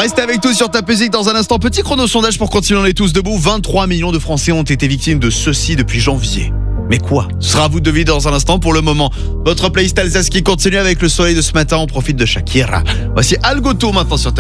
Restez avec nous sur Top Music dans un instant. Petit chrono sondage pour continuer, on est tous debout. 23 millions de Français ont été victimes de ceci depuis janvier. Mais quoi? Ce sera à vous de deviner dans un instant. Pour le moment, votre playlist Alsace qui continue avec le soleil de ce matin. On profite de Shakira. Voici Algoto maintenant sur Top